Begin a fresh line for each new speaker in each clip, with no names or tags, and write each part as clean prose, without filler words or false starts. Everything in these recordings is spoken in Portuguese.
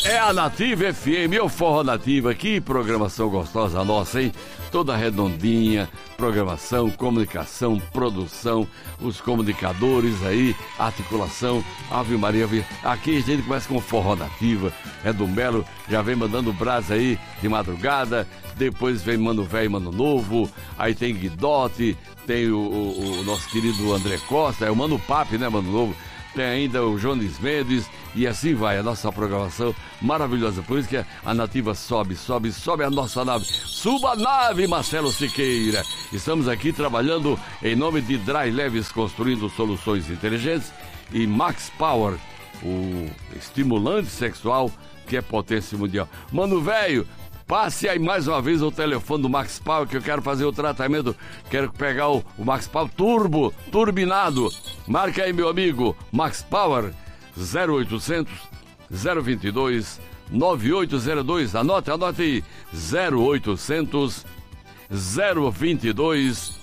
É a Nativa FM, o Forró Nativa, que programação gostosa nossa, hein? Toda redondinha, programação, comunicação, produção, os comunicadores aí, articulação, Ave Maria. Aqui a gente começa com o Forró Nativa, é do Melo, já vem mandando brasa aí de madrugada, depois vem Mano Velho e Mano Novo, aí tem Guidote, tem o nosso querido André Costa, é o Mano Papi, né, Mano Novo? Tem ainda o Jones Mendes e assim vai a nossa programação maravilhosa. Por isso que a Nativa sobe a nossa nave. Suba a nave, Marcelo Siqueira. Estamos aqui trabalhando em nome de Dry Leves, construindo soluções inteligentes, e Max Power, o estimulante sexual que é potência mundial. Mano velho, passe aí mais uma vez o telefone do Max Power, que eu quero fazer o tratamento. Quero pegar o Max Power turbinado. Marca aí, meu amigo, Max Power, 0800 022 9802. Anote aí, 0800 022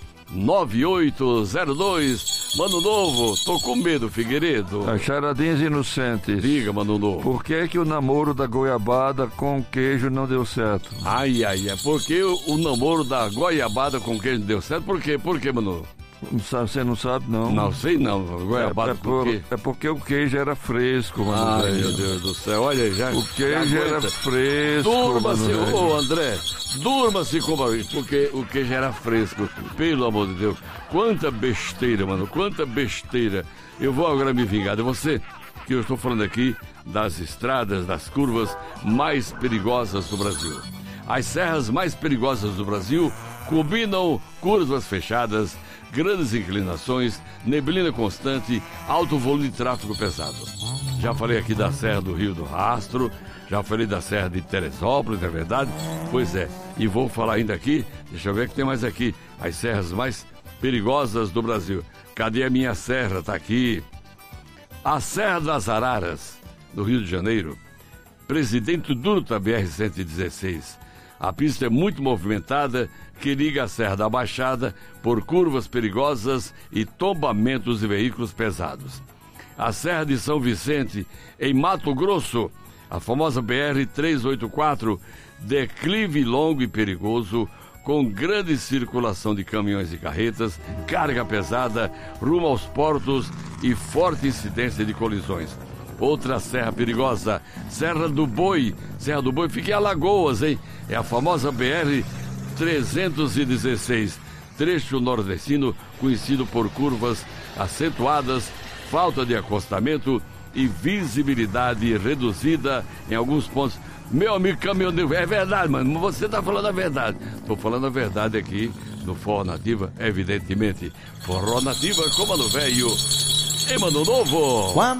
9802. Mano Novo, tô com medo, Figueiredo.
Charadinhas inocentes.
Diga, Mano Novo.
Por que o namoro da goiabada com queijo não deu certo?
Ai, porque o namoro da goiabada com queijo não deu certo? Por quê, Mano Novo?
Você não sabe, não?
Não sei, não. Goiabada com queijo.
É porque o queijo era fresco, mano.
Ai, meu Deus do céu, olha aí, já.
O queijo era fresco.
Durma-se, ô André, durma-se porque o queijo era fresco. Pelo amor de Deus. Quanta besteira, mano, quanta besteira. Eu vou agora me vingar de você, que eu estou falando aqui das estradas, das curvas mais perigosas do Brasil. As serras mais perigosas do Brasil combinam curvas fechadas, grandes inclinações, neblina constante, alto volume de tráfego pesado. Já falei aqui da Serra do Rio do Rastro, já falei da Serra de Teresópolis, não é verdade? Pois é, e vou falar ainda aqui, deixa eu ver o que tem mais aqui, as serras mais perigosas do Brasil. Cadê a minha serra? Tá aqui. A Serra das Araras, do Rio de Janeiro, Presidente Dutra, BR-116. A pista é muito movimentada, que liga a Serra da Baixada por curvas perigosas e tombamentos de veículos pesados. A Serra de São Vicente, em Mato Grosso, a famosa BR-384, declive longo e perigoso, com grande circulação de caminhões e carretas, carga pesada, rumo aos portos e forte incidência de colisões. Outra serra perigosa, Serra do Boi. Serra do Boi fica em Alagoas, hein? É a famosa BR-316, trecho nordestino conhecido por curvas acentuadas, falta de acostamento e visibilidade reduzida em alguns pontos. Meu amigo caminhoneiro, é verdade, mano, você tá falando a verdade. Tô falando a verdade aqui no Forró Nativa, evidentemente. Forró Nativa com Mano Velho e Mano Novo.